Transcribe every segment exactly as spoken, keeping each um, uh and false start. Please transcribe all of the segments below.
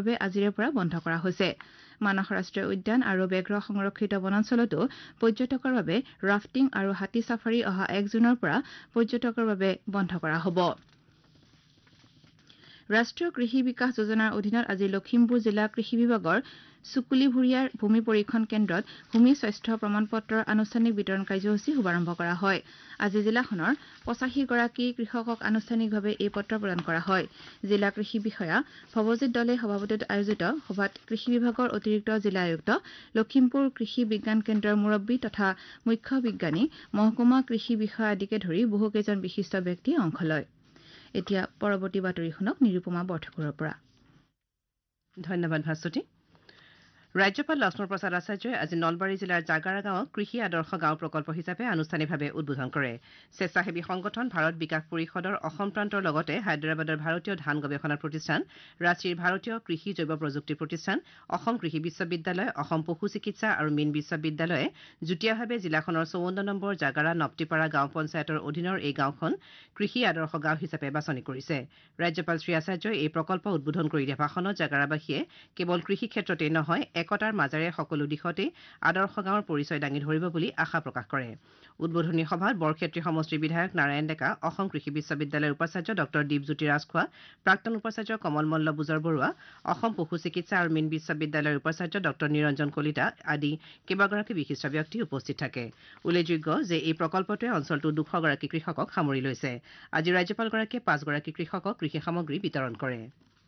তাৎক্ষণিকভাৱে আজিৰে পৰা বন্ধ কৰা হৈছে মানস ৰাষ্ট্ৰীয় উদ্যান আৰু ব্যাঘ্ৰ সংৰক্ষিত বনাঞ্চলতো পৰ্যটকৰ বাবে ৰাফটিং আৰু হাতী ছাফাৰী অহা এক জুনৰ পৰা পৰ্যটকৰ বাবে বন্ধ কৰা হ'ব ৰাষ্ট্ৰীয় কৃষি বিকাশ যোজনাৰ অধীনত আজি লখিমপুৰ জিলা কৃষি বিভাগৰ সুকুলিভুৰিয়াৰ ভূমি পৰীক্ষণ কেন্দ্ৰত ভূমি স্বাস্থ্য প্ৰমাণপত্ৰৰ আনুষ্ঠানিক বিতৰণ কাৰ্যসূচী শুভাৰম্ভ কৰা হয় আজি জিলাখনৰ পঁচাশী গৰাকী কৃষকক আনুষ্ঠানিকভাৱে এই পত্ৰ প্ৰদান কৰা হয় জিলা কৃষি বিষয়া ভৱজিৎ দলে সভাপতিত্বত আয়োজিত সভাত কৃষি বিভাগৰ অতিৰিক্ত জিলা আয়ুক্ত লখিমপুৰ কৃষি বিজ্ঞান কেন্দ্ৰৰ মুৰব্বী তথা মুখ্য বিজ্ঞানী মহকুমা কৃষি বিষয়া আদিকে ধৰি বহুকেইজন বিশিষ্ট ব্যক্তিয়ে অংশ লয় এতিয়া পৰৱৰ্তী বাতৰি শুনক নিৰুপমা বৰঠাকুৰৰ পৰা ধন্যবাদ ভাস্বতী ৰাজ্যপাল লক্ষ্মণ প্ৰসাদ আচাৰ্যই আজি নলবাৰী জিলাৰ জাগাৰা গাঁৱক কৃষি আদৰ্শ গাঁও প্ৰকল্প হিচাপে আনুষ্ঠানিকভাৱে উদ্বোধন কৰে স্বেচ্ছাসেৱী সংগঠন ভাৰত বিকাশ পৰিষদৰ অসম প্ৰান্তৰ লগতে হায়দৰাবাদৰ ভাৰতীয় ধান গৱেষণা প্ৰতিষ্ঠান ৰাঁচীৰ ভাৰতীয় কৃষি জৈৱ প্ৰযুক্তি প্ৰতিষ্ঠান অসম কৃষি বিশ্ববিদ্যালয় অসম পশু চিকিৎসা আৰু মীন বিশ্ববিদ্যালয়ে যুটীয়াভাৱে জিলাখনৰ চৌৱন্ন নম্বৰ জাগাৰা নপ্তিপাৰা গাঁও পঞ্চায়তৰ অধীনৰ এই গাঁওখন কৃষি আদৰ্শ গাঁও হিচাপে বাছনি কৰিছে ৰাজ্যপাল শ্ৰী আচাৰ্যই এই প্ৰকল্প উদ্বোধন কৰি দিয়া ভাষণত জাগাৰাবাসীয়ে কেৱল কৃষি ক্ষেত্ৰতেই নহয় একতাৰ মাজেৰে সকলো দিশতে আদৰ্শ গাঁৱৰ পৰিচয় দাঙি ধৰিব বুলি আশা প্ৰকাশ কৰে উদ্বোধনী সভাত বৰক্ষেত্ৰী সমষ্টিৰ বিধায়ক নাৰায়ণ ডেকা অসম কৃষি বিশ্ববিদ্যালয়ৰ উপাচাৰ্য ডক্টৰ দীপজ্যোতি ৰাজখোৱা প্ৰাক্তন উপাচাৰ্য কমল মল্ল বুজৰ বৰুৱা অসম পশু চিকিৎসা আৰু মীন বিশ্ববিদ্যালয়ৰ উপাচাৰ্য ডক্টৰ নিৰঞ্জন কলিতা আদি কেইবাগৰাকী বিশিষ্ট ব্যক্তি উপস্থিত থাকে উল্লেখযোগ্য যে এই প্ৰকল্পটোৱে অঞ্চলটোৰ দুশগৰাকী কৃষকক সামৰি লৈছে আজি ৰাজ্যপালগৰাকীয়ে পাঁচগৰাকী কৃষকক কৃষি সামগ্ৰী বিতৰণ কৰে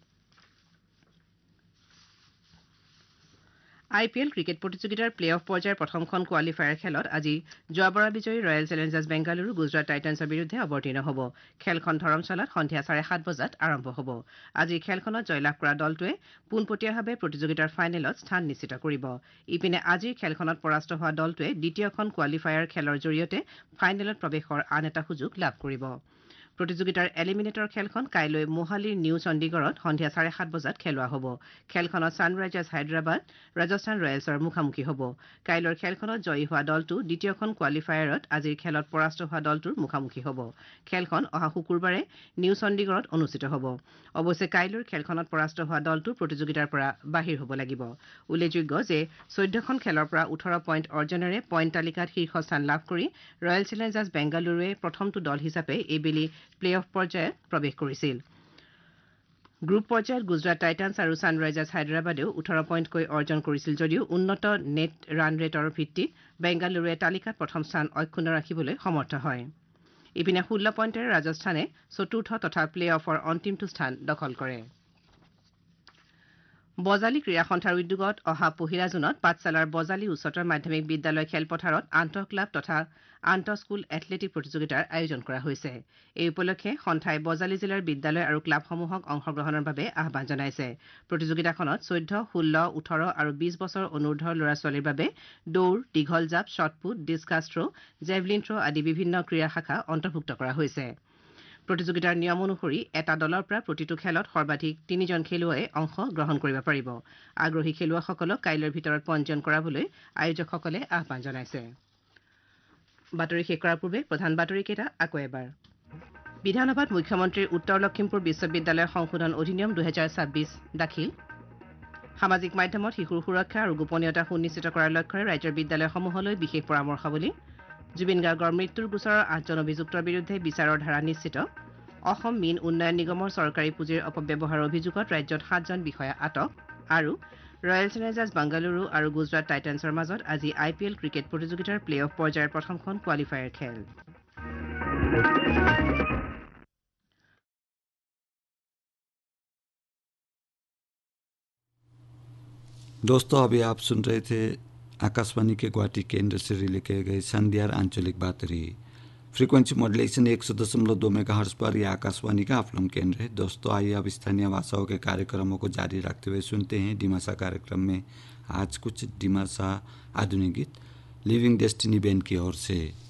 আই পি এল ক্ৰিকেট প্ৰতিযোগিতাৰ প্লে অফ পৰ্যায়ৰ প্ৰথমখন কোৱালিফায়াৰ খেলত আজি যোৱাবাৰৰ বিজয়ী ৰয়েল চেলেঞ্জাৰ্ছ বেংগালুৰু গুজৰাট টাইটান্ছৰ বিৰুদ্ধে অৱতীৰ্ণ হ'ব খেলখন ধৰমশালাত সন্ধিয়া চাৰে সাত বজাত আৰম্ভ হ'ব আজিৰ খেলখনত জয়লাভ কৰা দলটোৱে পোনপটীয়াভাৱে প্ৰতিযোগিতাৰ ফাইনেলত স্থান নিশ্চিত কৰিব ইপিনে আজিৰ খেলখনত পৰাস্ত হোৱা দলটোৱে দ্বিতীয়খন কোৱালিফায়াৰ খেলৰ জৰিয়তে ফাইনেলত প্ৰৱেশৰ আন এটা সুযোগ লাভ কৰিব প্ৰতিযোগিতাৰ এলিমিনেটৰ খেলখন কাইলৈ মোহালিৰ নিউ চণ্ডীগড়ত সন্ধিয়া চাৰে সাত বজাত খেলোৱা হ'ব খেলখনত ছানৰাইজাৰ্ছ হায়দৰাবাদ ৰাজস্থান ৰয়েলছৰ মুখামুখি হ'ব কাইলৈৰ খেলখনত জয়ী হোৱা দলটো দ্বিতীয়খন কোৱালিফায়াৰত আজিৰ খেলত পৰাস্ত হোৱা দলটোৰ মুখামুখি হ'ব খেলখন অহা শুকুৰবাৰে নিউ চণ্ডীগড়ত অনুষ্ঠিত হ'ব অৱশ্যে কাইলৈৰ খেলখনত পৰাস্ত হোৱা দলটো প্ৰতিযোগিতাৰ পৰা বাহিৰ হ'ব লাগিব উল্লেখযোগ্য যে চৈধ্যখন খেলৰ পৰা ওঠৰ পইণ্ট অৰ্জনেৰে পইণ্ট তালিকাত শীৰ্ষস্থান লাভ কৰি ৰয়েল চেলেঞ্জাৰ্ছ বেংগালুৰুৱে প্ৰথমটো দল হিচাপে এইবেলি প্লে অফ পৰ্যায়ত প্ৰৱেশ কৰিছিল গ্ৰুপ পৰ্যায়ত গুজৰাট টাইটান্ছ আৰু ছানৰাইজাৰ্ছ হায়দৰাবাদেও ওঠৰ পইণ্টকৈ অৰ্জন কৰিছিল যদিও উন্নত নেট ৰান ৰেটৰ ভিত্তিত বেংগালুৰুৱে তালিকাত প্ৰথম স্থান অক্ষুণ্ণ ৰাখিবলৈ সমৰ্থ হয় ইপিনে ষোল্ল পইণ্টেৰে ৰাজস্থানে চতুৰ্থ তথা প্লে অফৰ অন্তিমটো স্থান দখল কৰে বজালী ক্ৰীড়া সন্থাৰ উদ্যোগত অহা পহিলা জুনত পাঠশালাৰ বজালী উচ্চতৰ মাধ্যমিক বিদ্যালয় খেলপথাৰত আন্তঃ ক্লাব তথা আন্তঃ স্কুল এথলেটিক প্ৰতিযোগিতাৰ আয়োজন কৰা হৈছে এই উপলক্ষে সন্থাই বজালী জিলাৰ বিদ্যালয় আৰু ক্লাবসমূহক অংশগ্ৰহণৰ বাবে আহ্বান জনাইছে প্ৰতিযোগিতাখনত চৈধ্য ষোল্ল ওঠৰ আৰু বিশ বছৰ অনুৰ্ধৰ ল'ৰা ছোৱালীৰ বাবে দৌৰ দীঘল জাপ shot put discuss throw javelin throw আদি বিভিন্ন ক্ৰীড়া শাখা অন্তৰ্ভুক্ত কৰা হৈছে প্ৰতিযোগিতাৰ নিয়ম অনুসৰি এটা দলৰ পৰা প্ৰতিটো খেলত সৰ্বাধিক তিনিজন খেলুৱৈয়ে অংশ গ্ৰহণ কৰিব পাৰিব আগ্ৰহী খেলুৱৈসকলক কাইলৈৰ ভিতৰত পঞ্জীয়ন কৰাবলৈ আয়োজকসকলে আহ্বান জনাইছে বাতৰি শেষ কৰাৰ পূৰ্বে প্ৰধান বাতৰিকেইটা আকৌ এবাৰ বিধানসভাত মুখ্যমন্ত্ৰীৰ উত্তৰ লখিমপুৰ বিশ্ববিদ্যালয় সংশোধন অধিনিয়ম দুহেজাৰ ছাব্বিছ দাখিল সামাজিক মাধ্যমত শিশুৰ সুৰক্ষা আৰু গোপনীয়তা সুনিশ্চিত কৰাৰ লক্ষ্যৰে ৰাজ্যৰ বিদ্যালয়সমূহলৈ বিশেষ পৰামৰ্শাৱলী জুবিন গাৰ্গৰ মৃত্যুৰ গোচৰৰ আঠজন অভিযুক্তৰ বিৰুদ্ধে বিচাৰৰ ধাৰা নিশ্চিত অসম মীন উন্নয়ন নিগমৰ চৰকাৰী পুঁজিৰ অপব্যৱহাৰৰ অভিযোগত ৰাজ্যত সাতজন বিষয়া আটক আৰু ৰয়েল চেলেঞ্জাৰ্ছ বেংগালুৰু আৰু গুজৰাট টাইটান্ছৰ মাজত আজি আই পি এল ক্ৰিকেট প্ৰতিযোগিতাৰ প্লে অফ পৰ্যায়ৰ প্ৰথমখন কোৱালিফায়াৰ খেল दोस्तों अभी आप सुन रहे थे आकाशवाणी के गुवाहाटी केंद्र से रिले किए गए संध्यार आंचलिक बातरी फ्रीक्वेंसी मॉड्यूलेशन एक सौ दशमलव दो मेगा हर्ट्ज पर यह आकाशवाणी का अफलम केंद्र है। दोस्तों आइए अब स्थानीय भाषाओं के कार्यक्रमों को जारी रखते हुए सुनते हैं डिमासा कार्यक्रम में आज कुछ डिमासा आधुनिक गीत लिविंग डेस्टिनी बैंड की ओर से।